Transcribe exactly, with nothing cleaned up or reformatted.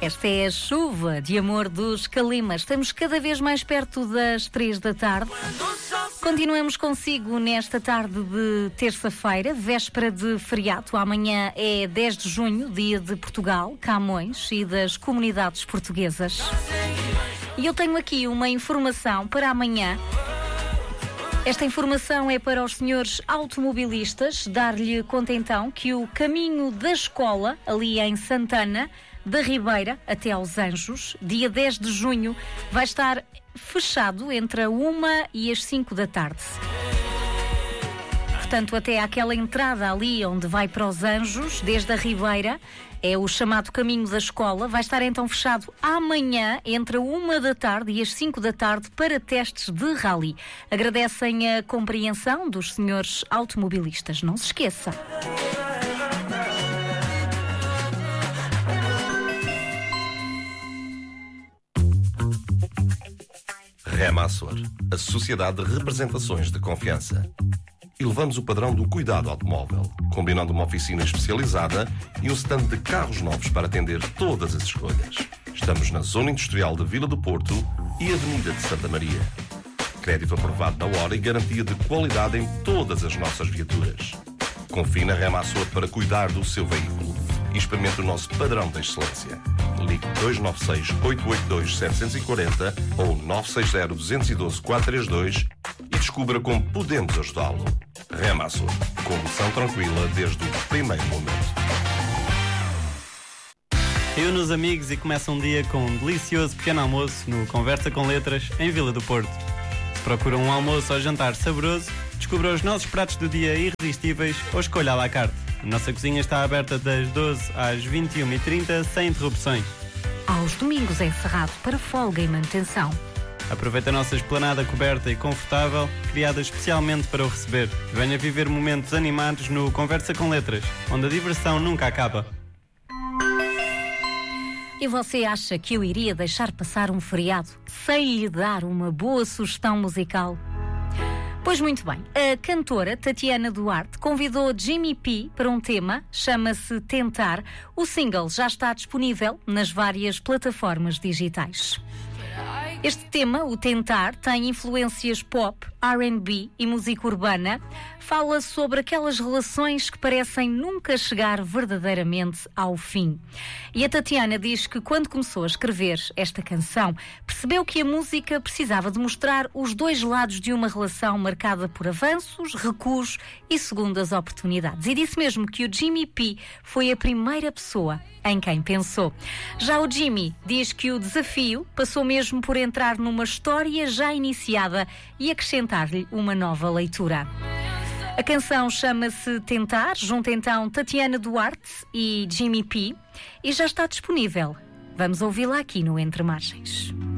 Esta é a chuva de amor dos Calimas. Estamos cada vez mais perto das três da tarde. Continuamos consigo nesta tarde de terça-feira, véspera de feriado. Amanhã é dez de junho, dia de Portugal, Camões e das comunidades portuguesas. E eu tenho aqui uma informação para amanhã. Esta informação é para os senhores automobilistas. Dar-lhe conta então que o caminho da escola, ali em Santana da Ribeira até aos Anjos, dia dez de junho, vai estar fechado entre a uma e as cinco da tarde. Portanto, até àquela entrada ali onde vai para os Anjos, desde a Ribeira, é o chamado caminho da escola, vai estar então fechado amanhã entre a uma da tarde e as cinco da tarde para testes de rally. Agradecem a compreensão dos senhores automobilistas. Não se esqueça. Rema Açor, a Sociedade de Representações de Confiança. Elevamos o padrão do cuidado automóvel, combinando uma oficina especializada e um stand de carros novos para atender todas as escolhas. Estamos na Zona Industrial de Vila do Porto e Avenida de Santa Maria. Crédito aprovado na hora e garantia de qualidade em todas as nossas viaturas. Confie na Rema Açor para cuidar do seu veículo e experimente o nosso padrão de excelência. Ligue dois nove seis, oito oito dois, sete quatro zero ou nove seis zero, dois um dois, quatro três dois e descubra como podemos ajudá-lo. Rema Açor, condução tranquila desde o primeiro momento. Reúne os amigos e começa um dia com um delicioso pequeno almoço no Conversa com Letras, em Vila do Porto. Se procura um almoço ou jantar saboroso, descubra os nossos pratos do dia irresistíveis ou escolha à la carte. A nossa cozinha está aberta das doze às vinte e uma e trinta, sem interrupções. Aos domingos é encerrado para folga e manutenção. Aproveite a nossa esplanada coberta e confortável, criada especialmente para o receber. Venha viver momentos animados no Conversa com Letras, onde a diversão nunca acaba. E você acha que eu iria deixar passar um feriado sem lhe dar uma boa sugestão musical? Pois muito bem, a cantora Tatiana Duarte convidou Jimmy P para um tema, chama-se Tentar. O single já está disponível nas várias plataformas digitais. Este tema, o Tentar, tem influências pop, R and B e música urbana. Fala sobre aquelas relações que parecem nunca chegar verdadeiramente ao fim. E a Tatiana diz que quando começou a escrever esta canção, percebeu que a música precisava de mostrar os dois lados de uma relação marcada por avanços, recuos e segundas oportunidades. E disse mesmo que o Jimmy P foi a primeira pessoa em quem pensou. Já o Jimmy diz que o desafio passou mesmo por entrar numa história já iniciada e acrescentar-lhe uma nova leitura. A canção chama-se Tentar, junta então Tatiana Duarte e Jimmy P, e já está disponível. Vamos ouvi-la aqui no Entre Margens.